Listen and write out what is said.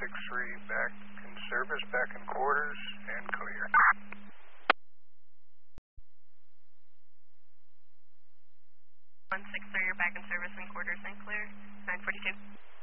back in service, back in quarters, and clear. 163, you're back in service and quarters and clear. 942.